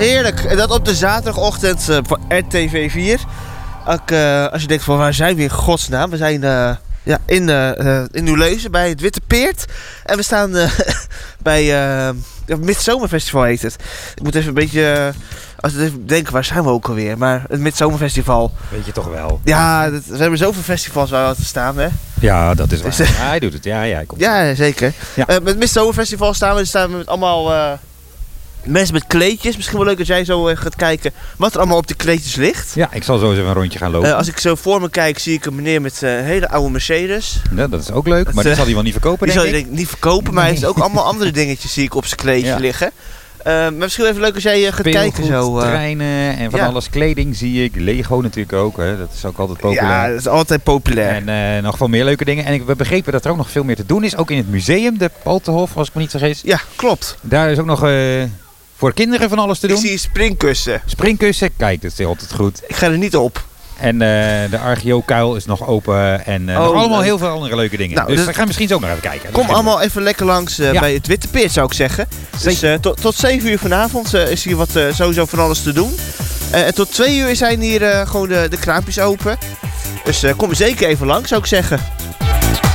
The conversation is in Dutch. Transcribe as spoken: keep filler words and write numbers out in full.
Heerlijk. En dat op de zaterdagochtend uh, voor R T V vier. Ook, uh, als je denkt van waar zijn we in godsnaam? We zijn uh, ja, in, uh, uh, in Nieuwleuzen bij het Witte Peert. En we staan uh, bij uh, het Midzomerfestival heet het. Ik moet even een beetje... Uh, als ik even denken, waar zijn we ook alweer? Maar het Midzomerfestival. Weet je toch wel. Ja, dat, we hebben zoveel festivals waar we te staan, hè? Ja, dat is waar. Dus, uh, ja, hij doet het. Ja, ja, hij komt. Ja, zeker. Ja. Uh, met het Midzomerfestival staan we, staan we met allemaal uh, mensen met kleedjes. Misschien wel leuk als jij zo uh, gaat kijken wat er allemaal op de kleedjes ligt. Ja, ik zal zo eens even een rondje gaan lopen. Uh, als ik zo voor me kijk, zie ik een meneer met uh, een hele oude Mercedes. Ja, dat is ook leuk, dat, maar die uh, zal hij wel niet verkopen, die denk zal ik. hij denk ik niet verkopen, maar hij heeft ook allemaal andere dingetjes zie ik op zijn kleedje Ja. liggen. Uh, maar misschien wel even leuk als jij uh, gaat Speelgoed, kijken zo. Uh, treinen en van ja. alles. Kleding zie ik. Lego natuurlijk ook. Hè. Dat is ook altijd populair. Ja, dat is altijd populair. En uh, nog veel meer leuke dingen. En ik, we begrepen dat er ook nog veel meer te doen is. Ook in het museum, de Paltenhof, als ik me niet vergis. Ja, klopt. Daar is ook nog uh, voor kinderen van alles te doen. Ik zie springkussen. Springkussen, kijk, dat is altijd goed. Ik ga er niet op. En uh, de Archeokuil is nog open. En uh, Oh, nog allemaal uh, heel veel andere leuke dingen. nou, dus dus we gaan misschien zo nog even kijken. Kom allemaal even lekker langs uh, Ja. bij het Witte Peert, zou ik zeggen. Dus uh, tot, tot zeven uur vanavond uh, is hier wat, uh, sowieso van alles te doen. Uh, en tot twee uur zijn hier uh, gewoon de, de kraampjes open. Dus uh, kom zeker even langs, zou ik zeggen.